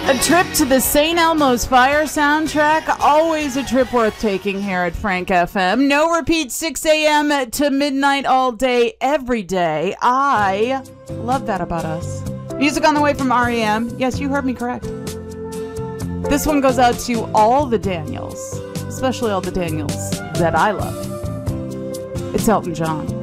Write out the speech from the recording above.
A trip to the St. Elmo's Fire soundtrack, always a trip worth taking here at Frank FM. No repeat, 6 a.m. to midnight all day, every day. I love that about us. Music on the way from REM. Yes, you heard me correct. This one goes out to all the Daniels, especially all the Daniels that I love. It's Elton John.